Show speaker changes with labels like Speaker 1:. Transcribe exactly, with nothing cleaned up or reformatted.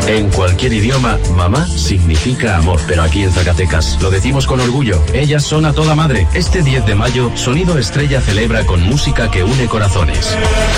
Speaker 1: En cualquier idioma, mamá significa amor. Pero aquí en Zacatecas lo decimos con orgullo. Ellas son a toda madre. Este diez de mayo, Sonido Estrella celebra con música que une corazones.